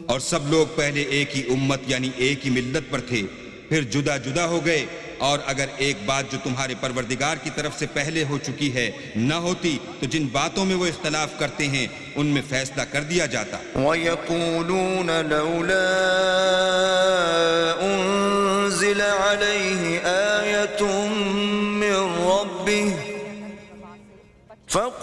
और सब लोग पहले एक ही उम्मत यानी एक ही मिल्लत पर थे, फिर जुदा जुदा हो गए। और अगर एक बात जो तुम्हारे परवरदिगार की तरफ से पहले हो चुकी है न होती तो जिन बातों में वो इख्तलाफ करते हैं उनमें फैसला कर दिया जाता। वयक़ूलून लौला उन्ज़िल अलैहि आयतुम मिन रब्बिह